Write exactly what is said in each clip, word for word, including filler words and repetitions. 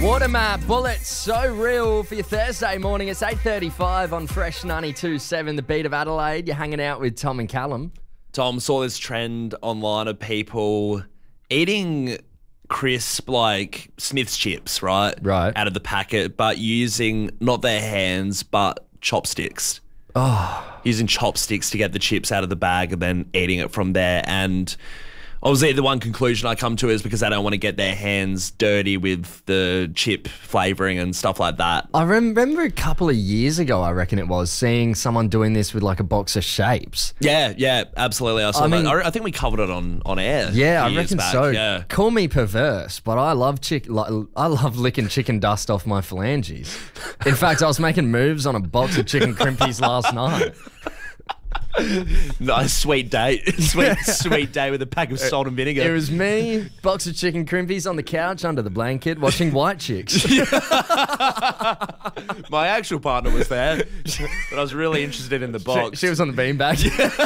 Watermat Bullet, so real for your Thursday morning. It's eight thirty-five on Fresh ninety-two point seven, the beat of Adelaide. You're hanging out with Tom and Callum. Tom, saw this trend online of people eating crisp, like Smith's chips, right? Right. Out of the packet, but using not their hands, but chopsticks. Oh. Using chopsticks to get the chips out of the bag and then eating it from there. And obviously the one conclusion I come to is because they don't want to get their hands dirty with the chip flavouring and stuff like that. I remember a couple of years ago, I reckon it was, seeing someone doing this with like a box of shapes. Yeah, yeah, absolutely. I saw I that. mean- I, I think we covered it on, on air. Yeah, a I few years reckon back. so. Yeah. Call me perverse, but I love chick. Like, I love licking chicken dust off my phalanges. In fact, I was making moves on a box of chicken crimpies last night. Nice sweet day. Sweet, sweet day with a pack of salt and vinegar. It was me, box of chicken crimpies on the couch under the blanket, watching White Chicks. My actual partner was there, but I was really interested in the box. She, she was on the beanbag.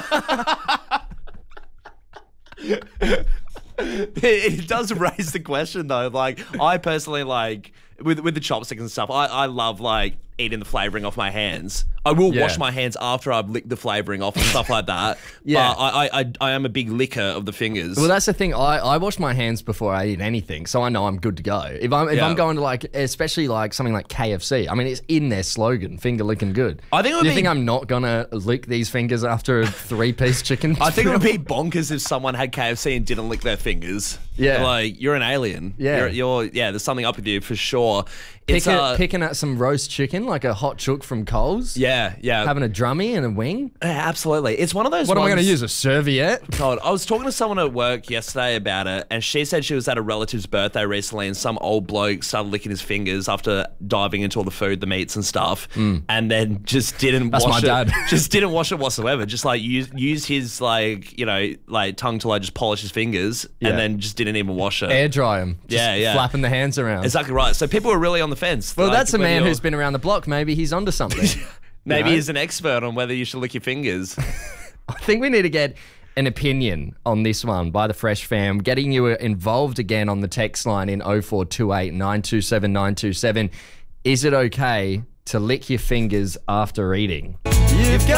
It, it does raise the question though. Like, I personally like with with the chopsticks and stuff. I, I love like eating the flavouring off my hands. I will Yeah. wash my hands after I've licked the flavouring off and stuff like that. Yeah. But I, I I I am a big licker of the fingers. Well, that's the thing. I, I wash my hands before I eat anything, so I know I'm good to go. If I'm if Yeah. I'm going to like, especially like something like K F C. I mean, it's in their slogan, finger licking good. I think it would Do you be- think I'm not gonna lick these fingers after a three piece chicken? I think it would be bonkers if someone had K F C and didn't lick their fingers. Yeah. Like, you're an alien. Yeah. You're, you're yeah, there's something up with you for sure. Pick It's a- uh, picking at some roast chicken, like a hot chook from Coles. yeah, yeah. Having a drummy and a wing. Yeah, absolutely. It's one of those What am I ones- going to use? A serviette? God, I was talking to someone at work yesterday about it, and she said she was at a relative's birthday recently, and some old bloke started licking his fingers after diving into all the food, the meats and stuff, and then just didn't That's wash my it. dad. Just didn't wash it whatsoever. Just like use use his like you know like tongue to like just polish his fingers, Yeah. and then just didn't even wash it. Air dry them. Yeah, yeah. Flapping the hands around. Exactly right. So people are really on the fence. Well, Like, that's a whether man you're- who's been around the block. Maybe he's onto something. maybe know? he's an expert on whether you should lick your fingers. I think we need to get an opinion on this one by the Fresh Fam, getting you involved again on the text line in oh four two eight, nine two seven, nine two seven. Is it okay to lick your fingers after eating? You've got